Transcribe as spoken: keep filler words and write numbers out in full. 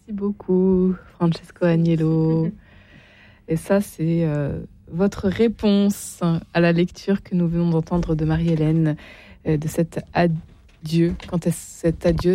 beaucoup, Francesco Agnello. Et ça, c'est euh, votre réponse à la lecture que nous venons d'entendre de Marie-Hélène, euh, de cet adieu, quand est cet adieu